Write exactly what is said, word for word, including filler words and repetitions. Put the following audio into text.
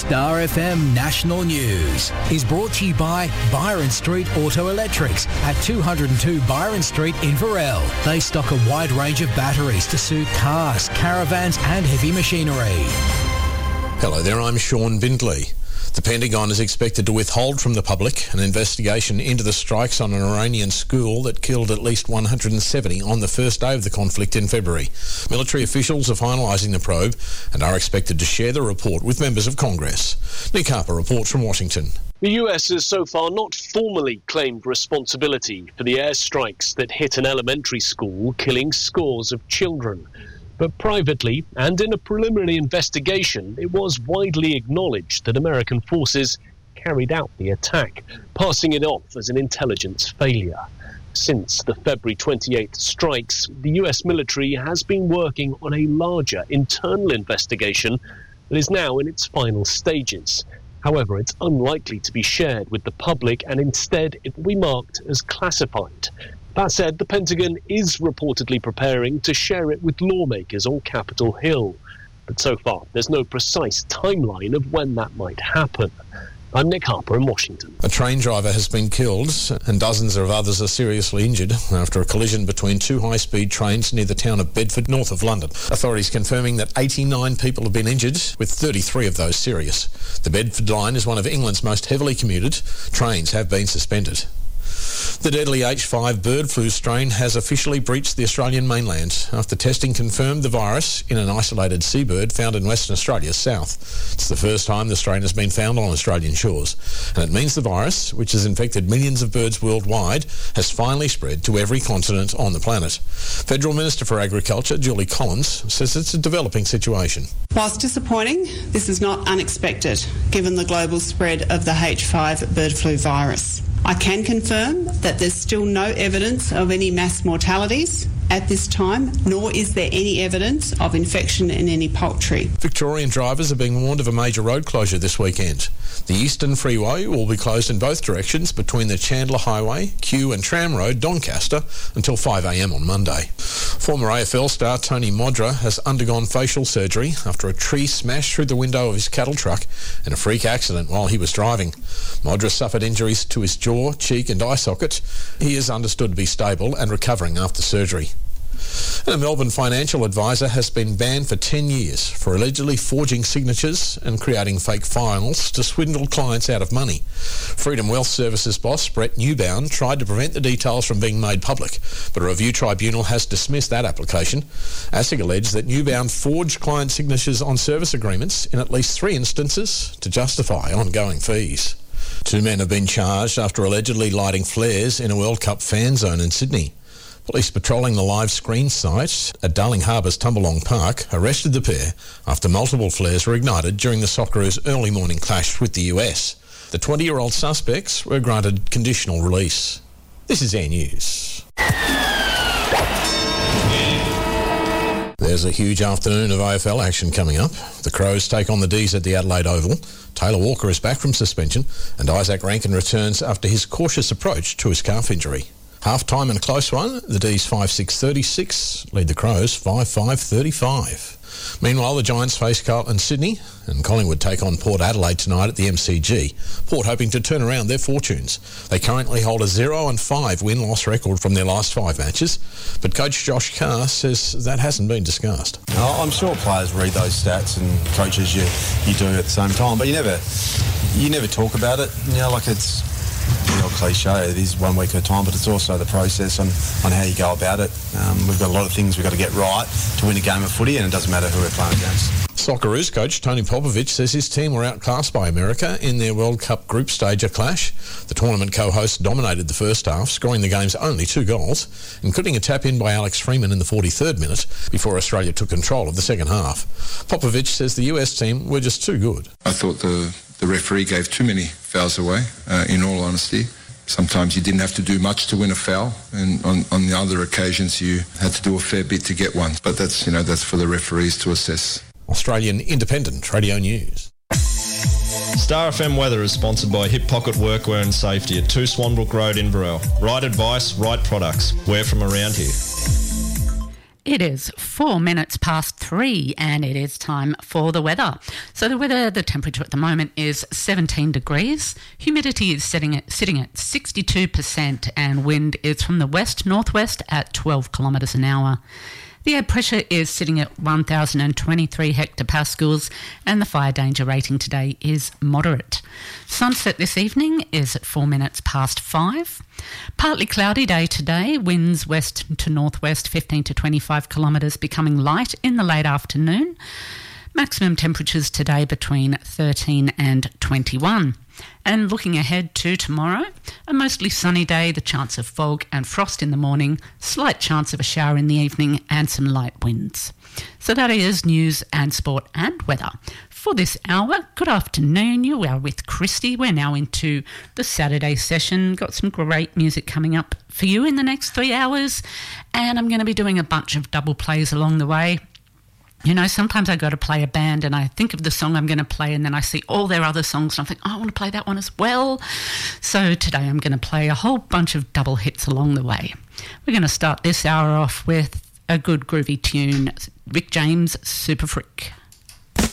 Star F M National News is brought to you by Byron Street Auto Electrics at two oh two Byron Street in Varel. They stock a wide range of batteries to suit cars, caravans and heavy machinery. Hello there, I'm Sean Bindley. The Pentagon is expected to withhold from the public an investigation into the strikes on an Iranian school that killed at least one hundred seventy on the first day of the conflict in February. Military officials are finalising the probe and are expected to share the report with members of Congress. Nick Harper reports from Washington. The U S has so far not formally claimed responsibility for the airstrikes that hit an elementary school, killing scores of children. But privately, and in a preliminary investigation, it was widely acknowledged that American forces carried out the attack, passing it off as an intelligence failure. Since the February twenty-eighth strikes, the U S military has been working on a larger internal investigation that is now in its final stages. However, it's unlikely to be shared with the public, and instead it will be marked as classified. That said, the Pentagon is reportedly preparing to share it with lawmakers on Capitol Hill. But so far, there's no precise timeline of when that might happen. I'm Nick Harper in Washington. A train driver has been killed and dozens of others are seriously injured after a collision between two high-speed trains near the town of Bedford, north of London. Authorities confirming that eighty-nine people have been injured, with thirty-three of those serious. The Bedford line is one of England's most heavily commuted. Trains have been suspended. The deadly H five bird flu strain has officially breached the Australian mainland after testing confirmed the virus in an isolated seabird found in Western Australia's south. It's the first time the strain has been found on Australian shores, and it means the virus, which has infected millions of birds worldwide, has finally spread to every continent on the planet. Federal Minister for Agriculture, Julie Collins, says it's a developing situation. Whilst disappointing, this is not unexpected, given the global spread of the H five bird flu virus. I can confirm that there's still no evidence of any mass mortalities at this time, nor is there any evidence of infection in any poultry. Victorian drivers are being warned of a major road closure this weekend. The Eastern Freeway will be closed in both directions between the Chandler Highway, Kew and Tram Road, Doncaster, until five a m on Monday. Former A F L star Tony Modra has undergone facial surgery after a tree smashed through the window of his cattle truck in a freak accident while he was driving. Modra suffered injuries to his jaw, cheek and eye socket. He is understood to be stable and recovering after surgery. And a Melbourne financial advisor has been banned for ten years for allegedly forging signatures and creating fake files to swindle clients out of money. Freedom Wealth Services boss Brett Newbound tried to prevent the details from being made public, but a review tribunal has dismissed that application. ASIC alleged that Newbound forged client signatures on service agreements in at least three instances to justify ongoing fees. Two men have been charged after allegedly lighting flares in a World Cup fan zone in Sydney. Police patrolling the live screen site at Darling Harbour's Tumbalong Park arrested the pair after multiple flares were ignited during the Socceroos' early morning clash with the U S. The twenty-year-old suspects were granted conditional release. This is Air News. There's a huge afternoon of A F L action coming up. The Crows take on the D's at the Adelaide Oval. Taylor Walker is back from suspension and Isaac Rankin returns after his cautious approach to his calf injury. Half-time and a close one, the D's five six thirty-six lead the Crows five five thirty-five. Meanwhile, the Giants face Carlton Sydney and Collingwood take on Port Adelaide tonight at the M C G. Port hoping to turn around their fortunes. They currently hold a zero and five win-loss record from their last five matches, but coach Josh Carr says that hasn't been discussed. I'm sure players read those stats and coaches you, you do at the same time, but you never you never talk about it. You know, like it's you know, cliche, it is one week at a time, but it's also the process on, on how you go about it. Um, we've got a lot of things we've got to get right to win a game of footy, and it doesn't matter who we're playing against. Socceroos coach Tony Popovich says his team were outclassed by America in their World Cup group stager clash. The tournament co-hosts dominated the first half, scoring the game's only two goals, including a tap-in by Alex Freeman in the forty-third minute before Australia took control of the second half. Popovich says the U S team were just too good. I thought the, the referee gave too many fouls away, uh, in all honesty. Sometimes you didn't have to do much to win a foul, and on, on the other occasions you had to do a fair bit to get one. But that's, you know, that's for the referees to assess. Australian Independent Radio News. Star F M weather is sponsored by Hip Pocket Workwear and Safety at two Swanbrook Road, Inverell. Right advice, right products. We're from around here. It is four minutes past three and it is time for the weather. So the weather, the temperature at the moment is seventeen degrees. Humidity is sitting at, sitting at sixty-two percent and wind is from the west-northwest at twelve kilometres an hour. The air pressure is sitting at one thousand twenty-three hectopascals and the fire danger rating today is moderate. Sunset this evening is at four minutes past five. Partly cloudy day today, winds west to northwest fifteen to twenty-five kilometres, becoming light in the late afternoon. Maximum temperatures today between thirteen and twenty-one. And looking ahead to tomorrow, a mostly sunny day, the chance of fog and frost in the morning, slight chance of a shower in the evening and some light winds. So that is news and sport and weather. For this hour, good afternoon. You are with Christy. We're now into the Saturday session. Got some great music coming up for you in the next three hours. And I'm going to be doing a bunch of double plays along the way. You know, sometimes I go to play a band and I think of the song I'm going to play and then I see all their other songs and I think, oh, I want to play that one as well. So today I'm going to play a whole bunch of double hits along the way. We're going to start this hour off with a good groovy tune, Rick James, Super Freak.